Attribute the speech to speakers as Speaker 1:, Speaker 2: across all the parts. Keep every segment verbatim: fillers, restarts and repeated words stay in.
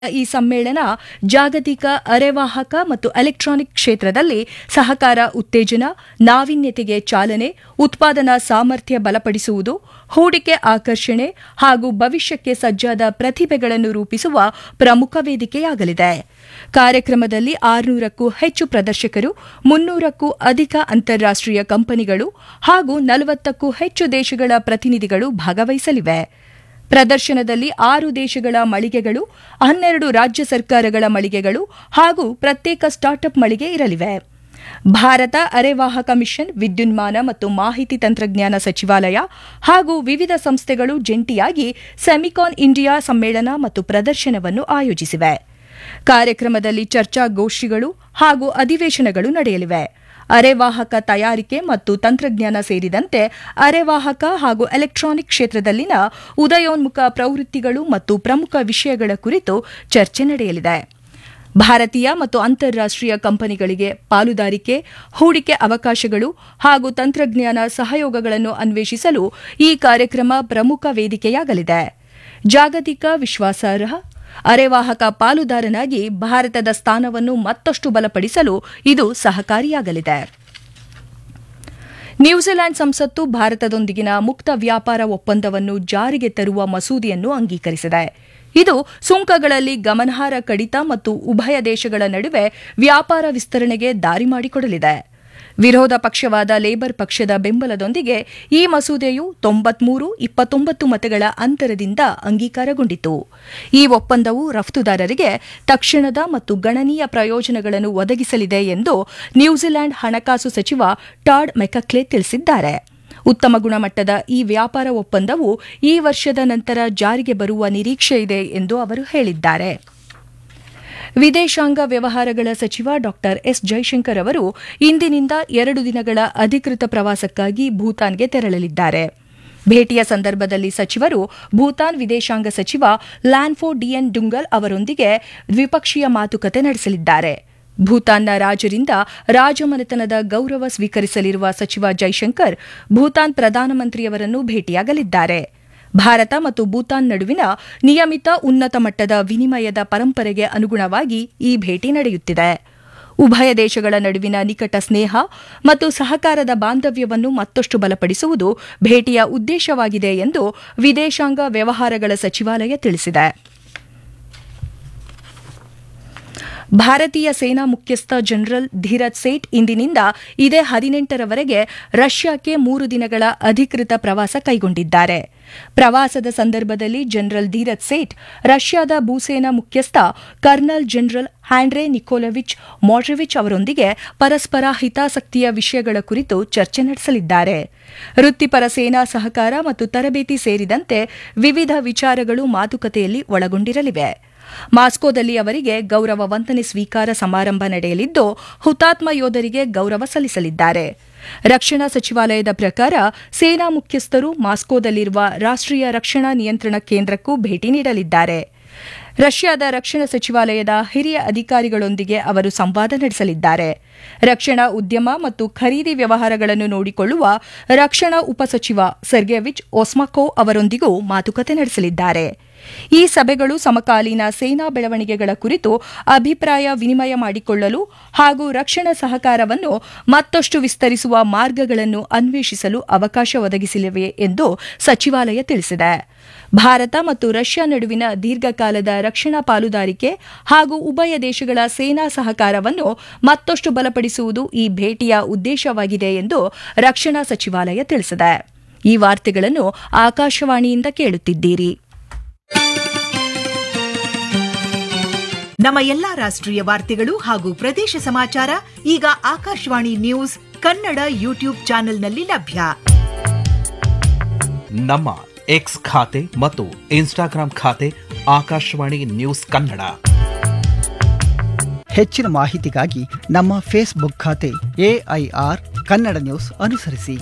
Speaker 1: ಈ ಸಮ್ಮೇಳನ ಜಾಗತಿಕ ಅರೆವಾಹಕ ಮತ್ತು ಎಲೆಕ್ಟ್ರಾನಿಕ್ ಕ್ಷೇತ್ರದಲ್ಲಿ ಸಹಕಾರ ಉತ್ತೇಜನ, ನಾವೀನ್ಯತೆಗೆ ಚಾಲನೆ, ಉತ್ಪಾದನಾ ಸಾಮರ್ಥ್ಯ ಬಲಪಡಿಸುವುದು, ಹೂಡಿಕೆ ಆಕರ್ಷಣೆ ಹಾಗೂ ಭವಿಷ್ಯಕ್ಕೆ ಸಜ್ಜಾದ ಪ್ರತಿಭೆಗಳನ್ನು ರೂಪಿಸುವ ಪ್ರಮುಖ ವೇದಿಕೆಯಾಗಲಿದೆ. ಕಾರ್ಯಕ್ರಮದಲ್ಲಿ ಆರುನೂರಕ್ಕೂ ಹೆಚ್ಚು ಪ್ರದರ್ಶಕರು, ಮುನ್ನೂರಕ್ಕೂ ಅಧಿಕ ಅಂತಾರಾಷ್ಟೀಯ ಕಂಪನಿಗಳು ಹಾಗೂ ನಲವತ್ತಕ್ಕೂ ಹೆಚ್ಚು ದೇಶಗಳ ಪ್ರತಿನಿಧಿಗಳು ಭಾಗವಹಿಸಲಿವೆ. ಪ್ರದರ್ಶನದಲ್ಲಿ ಆರು ದೇಶಗಳ ಮಳಿಗೆಗಳು, ಹನ್ನೆರಡು ರಾಜ್ಯ ಸರ್ಕಾರಗಳ ಮಳಿಗೆಗಳು ಹಾಗೂ ಪ್ರತ್ಯೇಕ ಸ್ಟಾರ್ಟ್ಅಪ್ ಮಳಿಗೆ ಇರಲಿವೆ. ಭಾರತ ಅರೆವಾಹಕ ಮಿಷನ್, ವಿದ್ಯುನ್ಮಾನ ಮತ್ತು ಮಾಹಿತಿ ತಂತ್ರಜ್ಞಾನ ಸಚಿವಾಲಯ ಹಾಗೂ ವಿವಿಧ ಸಂಸ್ಥೆಗಳು ಜಂಟಿಯಾಗಿ ಸೆಮಿಕಾನ್ ಇಂಡಿಯಾ ಸಮ್ಮೇಳನ ಮತ್ತು ಪ್ರದರ್ಶನವನ್ನು ಆಯೋಜಿಸಿವೆ. ಕಾರ್ಯಕ್ರಮದಲ್ಲಿ ಚರ್ಚಾಗೋಷ್ಠಿಗಳು ಹಾಗೂ ಅಧಿವೇಶನಗಳು ನಡೆಯಲಿವೆ. ಅರೆವಾಹಕ ತಯಾರಿಕೆ ಮತ್ತು ತಂತ್ರಜ್ಞಾನ ಸೇರಿದಂತೆ ಅರೆವಾಹಕ ಹಾಗೂ ಎಲೆಕ್ಟ್ರಾನಿಕ್ ಕ್ಷೇತ್ರದಲ್ಲಿನ ಉದಯೋನ್ಮುಖ ಪ್ರವೃತ್ತಿಗಳು ಮತ್ತು ಪ್ರಮುಖ ವಿಷಯಗಳ ಕುರಿತು ಚರ್ಚೆ ನಡೆಯಲಿದೆ. ಭಾರತೀಯ ಮತ್ತು ಅಂತಾರಾಷ್ಟೀಯ ಕಂಪನಿಗಳಿಗೆ ಪಾಲುದಾರಿಕೆ, ಹೂಡಿಕೆ ಅವಕಾಶಗಳು ಹಾಗೂ ತಂತ್ರಜ್ಞಾನ ಸಹಯೋಗಗಳನ್ನು ಅನ್ವೇಷಿಸಲು ಈ ಕಾರ್ಯಕ್ರಮ ಪ್ರಮುಖ ವೇದಿಕೆಯಾಗಲಿದೆ. ಜಾಗತಿಕ ವಿಶ್ವಾಸಾರ್ಹ ಅರೆವಾಹಕ ಪಾಲುದಾರನಾಗಿ ಭಾರತದ ಸ್ಥಾನವನ್ನು ಮತ್ತಷ್ಟು ಬಲಪಡಿಸಲು ಇದು ಸಹಕಾರಿಯಾಗಲಿದೆ. ನ್ಯೂಜಿಲೆಂಡ್ ಸಂಸತ್ತು ಭಾರತದೊಂದಿಗಿನ ಮುಕ್ತ ವ್ಯಾಪಾರ ಒಪ್ಪಂದವನ್ನು ಜಾರಿಗೆ ತರುವ ಮಸೂದೆಯನ್ನು ಅಂಗೀಕರಿಸಿದೆ. ಇದು ಸುಂಕಗಳಲ್ಲಿ ಗಮನಾರ್ಹ ಕಡಿತ ಮತ್ತು ಉಭಯ ದೇಶಗಳ ನಡುವೆ ವ್ಯಾಪಾರ ವಿಸ್ತರಣೆಗೆ ದಾರಿ ಮಾಡಿಕೊಡಲಿದೆ. ವಿರೋಧ ಪಕ್ಷವಾದ ಲೇಬರ್ ಪಕ್ಷದ ಬೆಂಬಲದೊಂದಿಗೆ ಈ ಮಸೂದೆಯು ತೊಂಬತ್ಮೂರು ಇಪ್ಪತ್ತೊಂಬತ್ತು ಮತಗಳ ಅಂತರದಿಂದ ಅಂಗೀಕಾರಗೊಂಡಿತು. ಈ ಒಪ್ಪಂದವು ರಫ್ತುದಾರರಿಗೆ ತಕ್ಷಣದ ಮತ್ತು ಗಣನೀಯ ಪ್ರಯೋಜನಗಳನ್ನು ಒದಗಿಸಲಿದೆ ಎಂದು ನ್ಯೂಜಿಲೆಂಡ್ ಹಣಕಾಸು ಸಚಿವ ಟಾಡ್ ಮೆಕಕ್ಲೆ ತಿಳಿಸಿದ್ದಾರೆ. ಉತ್ತಮ ಗುಣಮಟ್ಟದ ಈ ವ್ಯಾಪಾರ ಒಪ್ಪಂದವು ಈ ವರ್ಷದ ನಂತರ ಜಾರಿಗೆ ಬರುವ ನಿರೀಕ್ಷೆಯಿದೆ ಎಂದು ಅವರು ಹೇಳಿದ್ದಾರೆ. ವಿದೇಶಾಂಗ ವ್ಯವಹಾರಗಳ ಸಚಿವ ಡಾ ಎಸ್ ಜೈಶಂಕರ್ ಅವರು ಇಂದಿನಿಂದ ಎರಡು ದಿನಗಳ ಅಧಿಕೃತ ಪ್ರವಾಸಕ್ಕಾಗಿ ಭೂತಾನ್ಗೆ ತೆರಳಲಿದ್ದಾರೆ. ಭೇಟಿಯ ಸಂದರ್ಭದಲ್ಲಿ ಸಚಿವರು ಭೂತಾನ್ ವಿದೇಶಾಂಗ ಸಚಿವ ಲ್ಯಾನ್ಫೋ ಡಿಯನ್ ಡುಂಗಲ್ ಅವರೊಂದಿಗೆ ದ್ವಿಪಕ್ಷೀಯ ಮಾತುಕತೆ ನಡೆಸಲಿದ್ದಾರೆ. ಭೂತಾನ್ನ ರಾಜರಿಂದ ರಾಜಮನೆತನದ ಗೌರವ ಸ್ವೀಕರಿಸಲಿರುವ ಸಚಿವ ಜೈಶಂಕರ್ ಭೂತಾನ್ ಪ್ರಧಾನಮಂತ್ರಿಯವರನ್ನು ಭೇಟಿಯಾಗಲಿದ್ದಾರೆ. ಭಾರತ ಮತ್ತು ಭೂತಾನ್ ನಡುವಿನ ನಿಯಮಿತ ಉನ್ನತ ಮಟ್ಟದ ವಿನಿಮಯದ ಪರಂಪರೆಗೆ ಅನುಗುಣವಾಗಿ ಈ ಭೇಟಿ ನಡೆಯುತ್ತಿದೆ. ಉಭಯ ದೇಶಗಳ ನಡುವಿನ ನಿಕಟ ಸ್ನೇಹ ಮತ್ತು ಸಹಕಾರದ ಬಾಂಧವ್ಯವನ್ನು ಮತ್ತಷ್ಟು ಬಲಪಡಿಸುವುದು ಭೇಟಿಯ ಉದ್ದೇಶವಾಗಿದೆ ಎಂದು ವಿದೇಶಾಂಗ ವ್ಯವಹಾರಗಳ ಸಚಿವಾಲಯ ತಿಳಿಸಿದೆ. ಭಾರತೀಯ ಸೇನಾ ಮುಖ್ಯಸ್ಥ ಜನರಲ್ ಧೀರಜ್ ಸೇಠ್ ಇಂದಿನಿಂದ ಇದೇ ಹದಿನೆಂಟರವರೆಗೆ ರಷ್ಯಾಕ್ಕೆ ಮೂರು ದಿನಗಳ ಅಧಿಕೃತ ಪ್ರವಾಸ ಕೈಗೊಂಡಿದ್ದಾರೆ. ಪ್ರವಾಸದ ಸಂದರ್ಭದಲ್ಲಿ ಜನರಲ್ ಧೀರಜ್ ಸೇಠ್ ರಷ್ಯಾದ ಭೂಸೇನಾ ಮುಖ್ಯಸ್ಥ ಕರ್ನಲ್ ಜನರಲ್ ಹ್ಯಾಂಡ್ರೆ ನಿಕೋಲವಿಚ್ ಮಾಡ್ರೆವಿಚ್ ಅವರೊಂದಿಗೆ ಪರಸ್ಪರ ಹಿತಾಸಕ್ತಿಯ ವಿಷಯಗಳ ಕುರಿತು ಚರ್ಚೆ ನಡೆಸಲಿದ್ದಾರೆ. ವೃತ್ತಿಪರ ಸೇನಾ ಸಹಕಾರ ಮತ್ತು ತರಬೇತಿ ಸೇರಿದಂತೆ ವಿವಿಧ ವಿಚಾರಗಳು ಮಾತುಕತೆಯಲ್ಲಿ ಒಳಗೊಂಡಿರಲಿವೆ. ಮಾಸ್ಕೋದಲ್ಲಿ ಅವರಿಗೆ ಗೌರವ ವಂದನೆ ಸ್ವೀಕಾರ ಸಮಾರಂಭ ನಡೆಯಲಿದ್ದು ಹುತಾತ್ಮ ಯೋಧರಿಗೆ ಗೌರವ ಸಲ್ಲಿಸಲಿದ್ದಾರೆ. ರಕ್ಷಣಾ ಸಚಿವಾಲಯದ ಪ್ರಕಾರ ಸೇನಾ ಮುಖ್ಯಸ್ಥರು ಮಾಸ್ಕೋದಲ್ಲಿರುವ ರಾಷ್ಟ್ರೀಯ ರಕ್ಷಣಾ ನಿಯಂತ್ರಣ ಕೇಂದ್ರಕ್ಕೂ ಭೇಟಿ ನೀಡಲಿದ್ದಾರೆ. ರಷ್ಯಾದ ರಕ್ಷಣಾ ಸಚಿವಾಲಯದ ಹಿರಿಯ ಅಧಿಕಾರಿಗಳೊಂದಿಗೆ ಅವರು ಸಂವಾದ ನಡೆಸಲಿದ್ದಾರೆ. ರಕ್ಷಣಾ ಉದ್ಯಮ ಮತ್ತು ಖರೀದಿ ವ್ಯವಹಾರಗಳನ್ನು ನೋಡಿಕೊಳ್ಳುವ ರಕ್ಷಣಾ ಉಪಸಚಿವ ಸೆರ್ಗೆವಿಚ್ ಓಸ್ಮಾಕೋವ್ ಅವರೊಂದಿಗೂ ಮಾತುಕತೆ ನಡೆಸಲಿದ್ದಾರೆ. ಈ ಸಭೆಗಳು ಸಮಕಾಲೀನ ಸೇನಾ ಬೆಳವಣಿಗೆಗಳ ಕುರಿತು ಅಭಿಪ್ರಾಯ ವಿನಿಮಯ ಮಾಡಿಕೊಳ್ಳಲು ಹಾಗೂ ರಕ್ಷಣಾ ಸಹಕಾರವನ್ನು ಮತ್ತಷ್ಟು ವಿಸ್ತರಿಸುವ ಮಾರ್ಗಗಳನ್ನು ಅನ್ವೇಷಿಸಲು ಅವಕಾಶ ಒದಗಿಸಲಿವೆ ಎಂದು ಸಚಿವಾಲಯ ತಿಳಿಸಿದೆ. ಭಾರತ ಮತ್ತು ರಷ್ಯಾ ನಡುವಿನ ದೀರ್ಘಕಾಲದ ರಕ್ಷಣಾ ಪಾಲುದಾರಿಕೆ ಹಾಗೂ ಉಭಯ ದೇಶಗಳ ಸೇನಾ ಸಹಕಾರವನ್ನು ಮತ್ತಷ್ಟು ಬಲಪಡಿಸುವುದು ಈ ಭೇಟಿಯ ಉದ್ದೇಶವಾಗಿದೆ ಎಂದು ರಕ್ಷಣಾ ಸಚಿವಾಲಯ ತಿಳಿಸಿದೆ. ಈ ವಾರ್ತೆಗಳನ್ನು ಆಕಾಶವಾಣಿಯಿಂದ ಕೇಳುತ್ತಿದ್ದೀರಿ.
Speaker 2: ನಮ್ಮ ಎಲ್ಲಾ ರಾಷ್ಟ್ರೀಯ ವಾರ್ತೆಗಳು ಹಾಗೂ ಪ್ರದೇಶ ಸಮಾಚಾರ ಈಗ ಆಕಾಶವಾಣಿ ನ್ಯೂಸ್ ಕನ್ನಡ ಯೂಟ್ಯೂಬ್ ಚಾನೆಲ್ನಲ್ಲಿ ಲಭ್ಯ.
Speaker 3: ನಮ್ಮ ಎಕ್ಸ್ ಖಾತೆ ಮತ್ತು ಇನ್ಸ್ಟಾಗ್ರಾಂ ಖಾತೆ ಆಕಾಶವಾಣಿ ನ್ಯೂಸ್ ಕನ್ನಡ.
Speaker 4: ಹೆಚ್ಚಿನ ಮಾಹಿತಿಗಾಗಿ ನಮ್ಮ ಫೇಸ್ಬುಕ್ ಖಾತೆ ಎಐಆರ್ ಕನ್ನಡ ನ್ಯೂಸ್ ಅನುಸರಿಸಿ.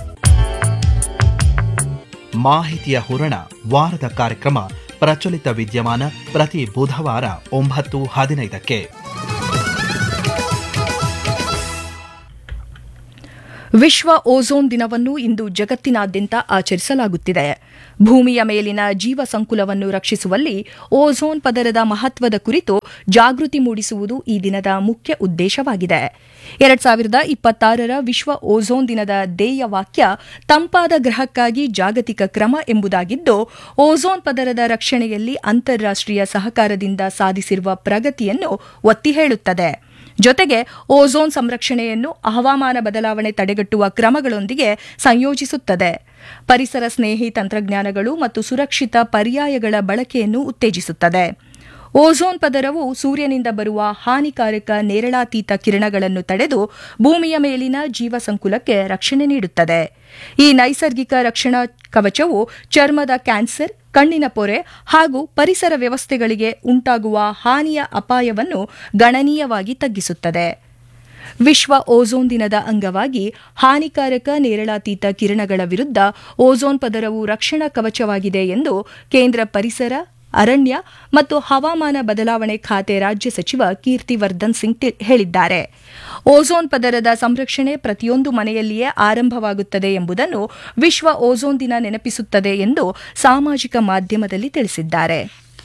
Speaker 3: ಮಾಹಿತಿಯ ಹೂರಣ ವಾರದ ಕಾರ್ಯಕ್ರಮ ಪ್ರಚಲಿತ ವಿದ್ಯಮಾನ ಪ್ರತಿ ಬುಧವಾರ ಒಂಬತ್ತು ಹದಿನೈದಕ್ಕೆ.
Speaker 1: ವಿಶ್ವ ಓಝೋನ್ ದಿನವನ್ನು ಇಂದು ಜಗತ್ತಿನಾದ್ಯಂತ ಆಚರಿಸಲಾಗುತ್ತಿದೆ. ಭೂಮಿಯ ಮೇಲಿನ ಜೀವ ಸಂಕುಲವನ್ನು ರಕ್ಷಿಸುವಲ್ಲಿ ಓಝೋನ್ ಪದರದ ಮಹತ್ವದ ಕುರಿತು ಜಾಗೃತಿ ಮೂಡಿಸುವುದು ಈ ದಿನದ ಮುಖ್ಯ ಉದ್ದೇಶವಾಗಿದೆ. ಎರಡ್ ಸಾವಿರದ ಇಪ್ಪತ್ತಾರರ ವಿಶ್ವ ಓಝೋನ್ ದಿನದ ಧ್ಯೇಯ ವಾಕ್ಯ ತಂಪಾದ ಗ್ರಹಕ್ಕಾಗಿ ಜಾಗತಿಕ ಕ್ರಮ ಎಂಬುದಾಗಿದ್ದು, ಓಝೋನ್ ಪದರದ ರಕ್ಷಣೆಯಲ್ಲಿ ಅಂತಾರಾಷ್ಟೀಯ ಸಹಕಾರದಿಂದ ಸಾಧಿಸಿರುವ ಪ್ರಗತಿಯನ್ನು ಒತ್ತಿ ಹೇಳುತ್ತದೆ. ಜೊತೆಗೆ ಓಝೋನ್ ಸಂರಕ್ಷಣೆಯನ್ನು ಹವಾಮಾನ ಬದಲಾವಣೆ ತಡೆಗಟ್ಟುವ ಕ್ರಮಗಳೊಂದಿಗೆ ಸಂಯೋಜಿಸುತ್ತದೆ. ಪರಿಸರ ಸ್ನೇಹಿ ತಂತ್ರಜ್ಞಾನಗಳು ಮತ್ತು ಸುರಕ್ಷಿತ ಪರ್ಯಾಯಗಳ ಬಳಕೆಯನ್ನು ಉತ್ತೇಜಿಸುತ್ತದೆ. ಓಝೋನ್ ಪದರವು ಸೂರ್ಯನಿಂದ ಬರುವ ಹಾನಿಕಾರಕ ನೇರಳಾತೀತ ಕಿರಣಗಳನ್ನು ತಡೆದು ಭೂಮಿಯ ಮೇಲಿನ ಜೀವಸಂಕುಲಕ್ಕೆ ರಕ್ಷಣೆ ನೀಡುತ್ತದೆ. ಈ ನೈಸರ್ಗಿಕ ರಕ್ಷಣಾ ಕವಚವು ಚರ್ಮದ ಕ್ಯಾನ್ಸರ್, ಕಣ್ಣಿನ ಪೊರೆ ಹಾಗೂ ಪರಿಸರ ವ್ಯವಸ್ಥೆಗಳಿಗೆ ಉಂಟಾಗುವ ಹಾನಿಯ ಅಪಾಯವನ್ನು ಗಣನೀಯವಾಗಿ ತಗ್ಗಿಸುತ್ತದೆ. ವಿಶ್ವ ಓಝೋನ್ ದಿನದ ಅಂಗವಾಗಿ ಹಾನಿಕಾರಕ ನೇರಳಾತೀತ ಕಿರಣಗಳ ವಿರುದ್ಧ ಓಝೋನ್ ಪದರವು ರಕ್ಷಣಾ ಕವಚವಾಗಿದೆ ಎಂದು ಕೇಂದ್ರ ಪರಿಸರ, ಅರಣ್ಯ ಮತ್ತು ಹವಾಮಾನ ಬದಲಾವಣೆ ಖಾತೆ ರಾಜ್ಯ ಸಚಿವ ಕೀರ್ತಿವರ್ಧನ್ ಸಿಂಗ್ ಹೇಳಿದ್ದಾರೆ. ಓಝೋನ್ ಪದರದ ಸಂರಕ್ಷಣೆ ಪ್ರತಿಯೊಂದು ಮನೆಯಲ್ಲಿಯೇ ಆರಂಭವಾಗುತ್ತದೆ ಎಂಬುದನ್ನು ವಿಶ್ವ ಓಝೋನ್ ದಿನ ನೆನಪಿಸುತ್ತದೆ ಎಂದು ಸಾಮಾಜಿಕ ಮಾಧ್ಯಮದಲ್ಲಿ ತಿಳಿಸಿದ್ದಾರೆ.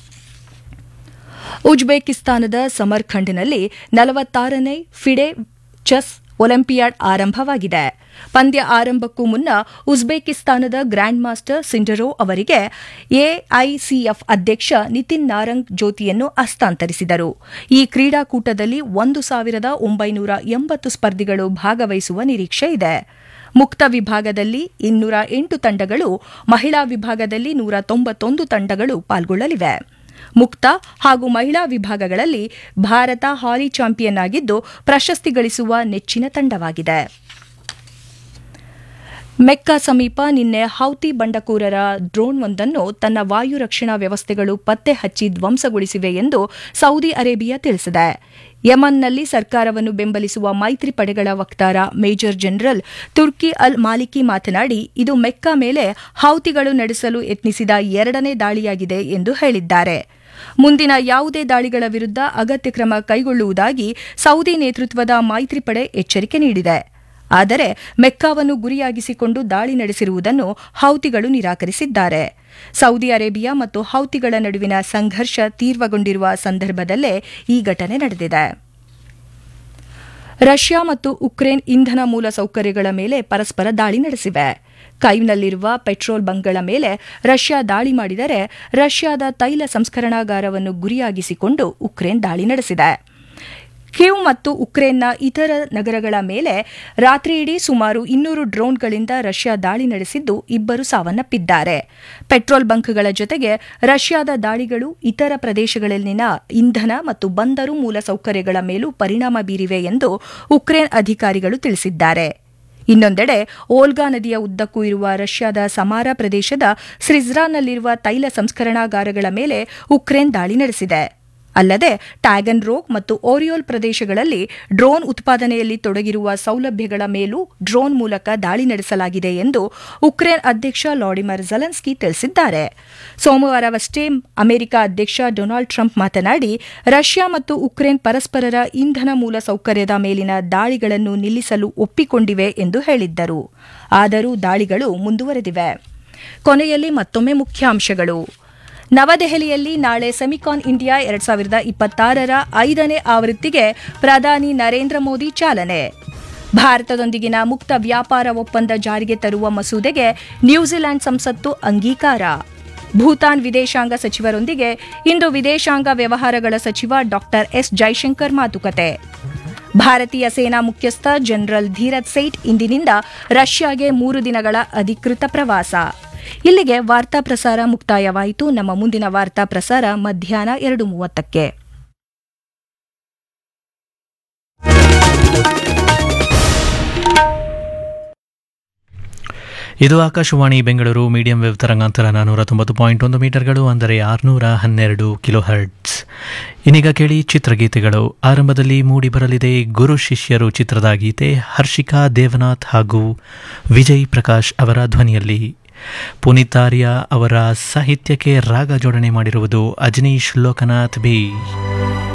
Speaker 1: ಉಜ್ಬೇಕಿಸ್ತಾನದ ಸಮರ್ಖಂಡ್ನಲ್ಲಿ ನಲವತ್ತಾರನೇ ಫಿಡೆ ಚೆಸ್ ಒಲಿಂಪಿಯಾಡ್ ಆರಂಭವಾಗಿದೆ. ಪಂದ್ಯ ಆರಂಭಕ್ಕೂ ಮುನ್ನ ಉಜ್ಬೇಕಿಸ್ತಾನದ ಗ್ರ್ಯಾಂಡ್ ಮಾಸ್ಟರ್ ಸಿಂಡರೋ ಅವರಿಗೆ ಎಐಸಿಎಫ್ ಅಧ್ಯಕ್ಷ ನಿತಿನ್ ನಾರಂಗ್ ಜ್ಯೋತಿಯನ್ನು ಹಸ್ತಾಂತರಿಸಿದರು. ಈ ಕ್ರೀಡಾಕೂಟದಲ್ಲಿ ಒಂದು ಸಾವಿರದ ಒಂಬೈನೂರ ಎಂಬತ್ತು ಸ್ಪರ್ಧಿಗಳು ಭಾಗವಹಿಸುವ ನಿರೀಕ್ಷೆ ಇದೆ. ಮುಕ್ತ ವಿಭಾಗದಲ್ಲಿ ಇನ್ನೂರ ಎಂಟು ತಂಡಗಳು, ಮಹಿಳಾ ವಿಭಾಗದಲ್ಲಿ ನೂರ ತೊಂಬತ್ತೊಂದು ತಂಡಗಳು ಪಾಲ್ಗೊಳ್ಳಲಿವೆ. ಮುಕ್ತ ಹಾಗೂ ಮಹಿಳಾ ವಿಭಾಗಗಳಲ್ಲಿ ಭಾರತ ಹಾಲಿ ಚಾಂಪಿಯನ್ ಆಗಿದ್ದು ಪ್ರಶಸ್ತಿ ಗಳಿಸುವ ನೆಚ್ಚಿನ ತಂಡವಾಗಿದೆ. ಮೆಕ್ಕಾ ಸಮೀಪ ನಿನ್ನೆ ಹೌತಿ ಬಂಡಕೂರರ ಡ್ರೋನ್ವೊಂದನ್ನು ತನ್ನ ವಾಯು ರಕ್ಷಣಾ ವ್ಯವಸ್ಥೆಗಳು ಪತ್ತೆ ಹಚ್ಚಿ ಧ್ವಂಸಗೊಳಿಸಿವೆ ಎಂದು ಸೌದಿ ಅರೇಬಿಯಾ ತಿಳಿಸಿದೆ. ಯಮನ್ನಲ್ಲಿ ಸರ್ಕಾರವನ್ನು ಬೆಂಬಲಿಸುವ ಮೈತ್ರಿ ಪಡೆಗಳ ವಕ್ತಾರ ಮೇಜರ್ ಜನರಲ್ ತುರ್ಕಿ ಅಲ್ ಮಾಲಿಕಿ ಮಾತನಾಡಿ, ಇದು ಮೆಕ್ಕಾ ಮೇಲೆ ಹೌತಿಗಳು ನಡೆಸಲು ಯತ್ನಿಸಿದ ಎರಡನೇ ದಾಳಿಯಾಗಿದೆ ಎಂದು ಹೇಳಿದ್ದಾರೆ. ಮುಂದಿನ ಯಾವುದೇ ದಾಳಿಗಳ ವಿರುದ್ಧ ಅಗತ್ಯ ಕ್ರಮ ಕೈಗೊಳ್ಳುವುದಾಗಿ ಸೌದಿ ನೇತೃತ್ವದ ಮೈತ್ರಿ ಪಡೆ ಎಚ್ಚರಿಕೆ ನೀಡಿದೆ. ಆದರೆ ಮೆಕ್ಕಾವನ್ನು ಗುರಿಯಾಗಿಸಿಕೊಂಡು ದಾಳಿ ನಡೆಸಿರುವುದನ್ನು ಹೌತಿಗಳು ನಿರಾಕರಿಸಿದ್ದಾರೆ. ಸೌದಿ ಅರೇಬಿಯಾ ಮತ್ತು ಹೌತಿಗಳ ನಡುವಿನ ಸಂಘರ್ಷ ತೀವ್ರಗೊಂಡಿರುವ ಸಂದರ್ಭದಲ್ಲೇ ಈ ಘಟನೆ ನಡೆದಿದೆ. ರಷ್ಯಾ ಮತ್ತು ಉಕ್ರೇನ್ ಇಂಧನ ಮೂಲಸೌಕರ್ಯಗಳ ಮೇಲೆ ಪರಸ್ಪರ ದಾಳಿ ನಡೆಸಿವೆ. ಕೈವ್ನಲ್ಲಿರುವ ಪೆಟ್ರೋಲ್ ಬಂಕ್ಗಳ ಮೇಲೆ ರಷ್ಯಾ ದಾಳಿ ಮಾಡಿದರೆ, ರಷ್ಯಾದ ತೈಲ ಸಂಸ್ಕರಣಾಗಾರವನ್ನು ಗುರಿಯಾಗಿಸಿಕೊಂಡು ಉಕ್ರೇನ್ ದಾಳಿ ನಡೆಸಿದೆ. ಕೀವ್ ಮತ್ತು ಉಕ್ರೇನ್ನ ಇತರ ನಗರಗಳ ಮೇಲೆ ರಾತ್ರಿಯಿಡೀ ಸುಮಾರು ಇನ್ನೂರು ಡ್ರೋನ್ಗಳಿಂದ ರಷ್ಯಾ ದಾಳಿ ನಡೆಸಿದ್ದು ಇಬ್ಬರು ಸಾವನ್ನಪ್ಪಿದ್ದಾರೆ. ಪೆಟ್ರೋಲ್ ಬಂಕ್ಗಳ ಜೊತೆಗೆ ರಷ್ಯಾದ ದಾಳಿಗಳು ಇತರ ಪ್ರದೇಶಗಳಲ್ಲಿನ ಇಂಧನ ಮತ್ತು ಬಂದರು ಮೂಲಸೌಕರ್ಯಗಳ ಮೇಲೂ ಪರಿಣಾಮ ಬೀರಿವೆ ಎಂದು ಉಕ್ರೇನ್ ಅಧಿಕಾರಿಗಳು ತಿಳಿಸಿದ್ದಾರೆ. ಇನ್ನೊಂದೆಡೆ ಓಲ್ಗಾ ನದಿಯ ಉದ್ದಕ್ಕೂ ಇರುವ ರಷ್ಯಾದ ಸಮಾರಾ ಪ್ರದೇಶದ ಸ್ರಿಜ್ರಾನ್ನಲ್ಲಿರುವ ತೈಲ ಸಂಸ್ಕರಣಾಗಾರಗಳ ಮೇಲೆ ಉಕ್ರೇನ್ ದಾಳಿ ನಡೆಸಿದೆ. ಅಲ್ಲದೆ ಟ್ಯಾಗನ್ ರೋಗ್ ಮತ್ತು ಓರಿಯೋಲ್ ಪ್ರದೇಶಗಳಲ್ಲಿ ಡ್ರೋನ್ ಉತ್ಪಾದನೆಯಲ್ಲಿ ತೊಡಗಿರುವ ಸೌಲಭ್ಯಗಳ ಮೇಲೂ ಡ್ರೋನ್ ಮೂಲಕ ದಾಳಿ ನಡೆಸಲಾಗಿದೆ ಎಂದು ಉಕ್ರೇನ್ ಅಧ್ಯಕ್ಷ ವ್ಲಾಡಿಮಿರ್ ಝೆಲೆನ್ಸ್ಕಿ ತಿಳಿಸಿದ್ದಾರೆ. ಸೋಮವಾರವಷ್ಟೇ ಅಮೆರಿಕ ಅಧ್ಯಕ್ಷ ಡೊನಾಲ್ಡ್ ಟ್ರಂಪ್ ಮಾತನಾಡಿ, ರಷ್ಯಾ ಮತ್ತು ಉಕ್ರೇನ್ ಪರಸ್ಪರರ ಇಂಧನ ಮೂಲಸೌಕರ್ಯದ ಮೇಲಿನ ದಾಳಿಗಳನ್ನು ನಿಲ್ಲಿಸಲು ಒಪ್ಪಿಕೊಂಡಿವೆ ಎಂದು ಹೇಳಿದ್ದರು. ಆದರೂ ದಾಳಿಗಳು ಮುಂದುವರೆದಿವೆ. ಕೊನೆಯಲ್ಲಿ ಮತ್ತೊಮ್ಮೆ ಮುಖ್ಯಾಂಶಗಳು. ನವದೆಹಲಿಯಲ್ಲಿ ನಾಳೆ ಸೆಮಿಕಾನ್ ಇಂಡಿಯಾ ಎರಡ್ ಸಾವಿರದ ಇಪ್ಪತ್ತಾರರ ಐದನೇ ಆವೃತ್ತಿಗೆ ಪ್ರಧಾನಿ ನರೇಂದ್ರ ಮೋದಿ ಚಾಲನೆ. ಭಾರತದೊಂದಿಗಿನ ಮುಕ್ತ ವ್ಯಾಪಾರ ಒಪ್ಪಂದ ಜಾರಿಗೆ ತರುವ ಮಸೂದೆಗೆ ನ್ಯೂಜಿಲೆಂಡ್ ಸಂಸತ್ತು ಅಂಗೀಕಾರ. ಭೂತಾನ್ ವಿದೇಶಾಂಗ ಸಚಿವರೊಂದಿಗೆ ಇಂದು ವಿದೇಶಾಂಗ ವ್ಯವಹಾರಗಳ ಸಚಿವ ಡಾ ಎಸ್ ಜೈಶಂಕರ್ ಮಾತುಕತೆ. ಭಾರತೀಯ ಸೇನಾ ಮುಖ್ಯಸ್ಥ ಜನರಲ್ ಧೀರಜ್ ಸೇಠ್ ಇಂದಿನಿಂದ ರಷ್ಯಾಗೆ ಮೂರು ದಿನಗಳ ಅಧಿಕೃತ ಪ್ರವಾಸ. ಇಲ್ಲಿಗೆ ವಾರ್ತಾ ಪ್ರಸಾರ ಮುಕ್ತಾಯವಾಯಿತು. ನಮ್ಮ ಮುಂದಿನ ವಾರ್ತಾ ಪ್ರಸಾರ ಮಧ್ಯಾಹ್ನ ಎರಡು ಮೂವತ್ತಕ್ಕೆ.
Speaker 5: ಇದು ಆಕಾಶವಾಣಿ ಬೆಂಗಳೂರು ಮೀಡಿಯಂ ವೇವ್ ತರಂಗಾಂತರ ನಾನ್ನೂರ ತೊಂಬತ್ತು ಪಾಯಿಂಟ್ ಒಂದು ಮೀಟರ್ಗಳು, ಅಂದರೆ ಆರುನೂರ ಹನ್ನೆರಡು ಕಿಲೋ ಹರ್ಟ್ಸ್. ಇನ್ನೀಗ ಕೇಳಿ ಚಿತ್ರಗೀತೆಗಳು. ಆರಂಭದಲ್ಲಿ ಮೂಡಿಬರಲಿದೆ ಗುರು ಶಿಷ್ಯರು ಚಿತ್ರದ ಗೀತೆ, ಹರ್ಷಿಕಾ ದೇವನಾಥ್ ಹಾಗೂ ವಿಜಯ್ ಪ್ರಕಾಶ್ ಅವರ ಧ್ವನಿಯಲ್ಲಿ. ಪುನೀತ್ ಆರ್ಯ ಅವರ ಸಾಹಿತ್ಯಕ್ಕೆ ರಾಗ ಜೋಡಣೆ ಮಾಡಿರುವುದು ಅಜನೀಶ್ ಲೋಕನಾಥ್ ಬಿ.